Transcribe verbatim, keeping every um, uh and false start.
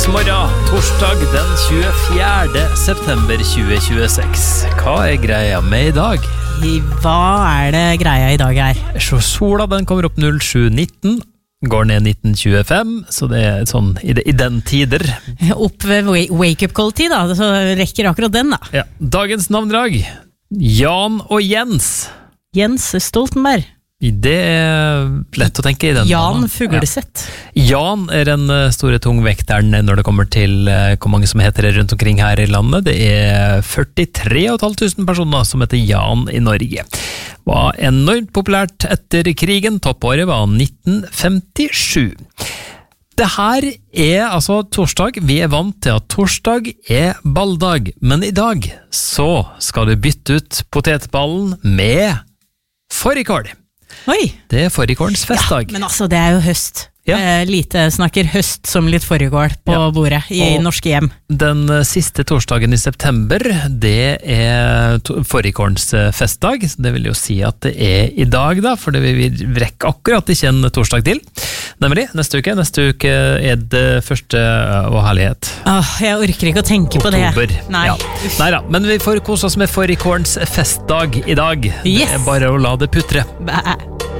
Fredagsmorgen, torsdag den tjuefjerde september tjue tjueseks. Hva er greia med i dag? Hva er det greia i dag her? Så sola den kommer opp null sju nitten, går ned nitten tjuefem, så det er sånn i, de, i den tider. Opp ved wake-up call-tid da, så rekker akkurat den da. Ja, dagens navndrag, Jan og Jens. Jens Stoltenberg. Det er lett å tenke i den. Jan Fugleseth. Ja. Jan er den store tungvekteren når det kommer til hvor mange som heter det rundt omkring her i landet. Det er førtitre tusen fem hundre personer som heter Jan i Norge. Var enormt populært etter krigen. Toppåret var nitten femtisju. Det her er altså torsdag. Vi er vant til at torsdag er balldag, men i dag så skal du bytte ut potetballen med fårikål. Oi! Det er fårikålens festdag. Ja, men altså, det er jo høst. Ja. Eh, lite snakker høst som litt fårikål på Ja. bordet i Og norske hjem. Den siste torsdagen i september, det er to- fårikålens festdag. Det vil jo si at det er i dag da, for det vi rekker akkurat ikke en torsdag til. Nemlig, neste uke. Neste uke er det første og herlighet. Åh, jeg orker ikke å tenke på det. Oktober. Nei. Ja. Neida, men vi får kose oss med fårikålens festdag i dag. Yes. Det er bare å la det putre. Bæ.